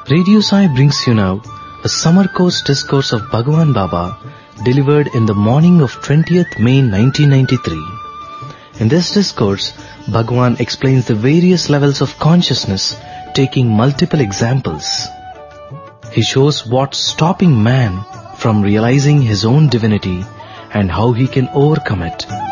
Radio Sai brings you now a summer course discourse of Bhagwan Baba delivered in the morning of 20th May 1993. In this discourse, Bhagwan explains the various levels of consciousness, taking multiple examples. He shows what's stopping man from realizing his own divinity and how he can overcome it.